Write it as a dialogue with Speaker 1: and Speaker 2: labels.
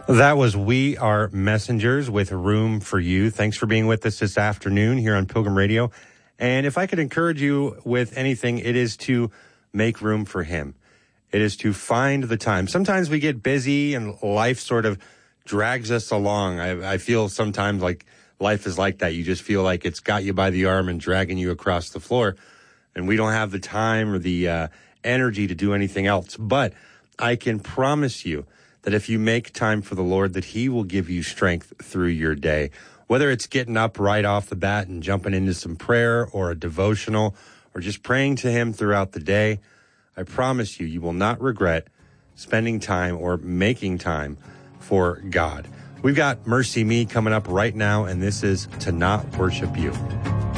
Speaker 1: That was We Are Messengers with Room for You. Thanks for being with us this afternoon here on Pilgrim Radio. And if I could encourage you with anything, it is to make room for Him. It is to find the time. Sometimes we get busy and life sort of drags us along. I feel sometimes like life is like that. You just feel like it's got you by the arm and dragging you across the floor. And we don't have the time or the energy to do anything else. But I can promise you that if you make time for the Lord, that He will give you strength through your day. Whether it's getting up right off the bat and jumping into some prayer or a devotional or just praying to Him throughout the day, I promise you, you will not regret spending time or making time for God. We've got Mercy Me coming up right now, and this is To Not Worship You.